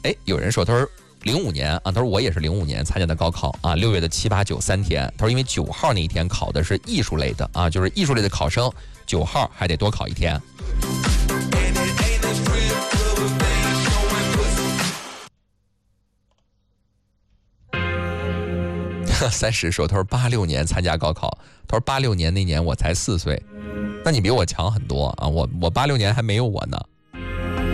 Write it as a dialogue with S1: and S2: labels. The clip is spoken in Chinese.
S1: 有人说他说05年啊，他说我也是05年参加的高考啊，6月的7、8、9 3天。他说因为9号那一天考的是艺术类的啊，就是艺术类的考生9号还得多考一天。30说他说86年参加高考，他说86年那年我才4岁，那你比我强很多啊，我86年还没有我呢。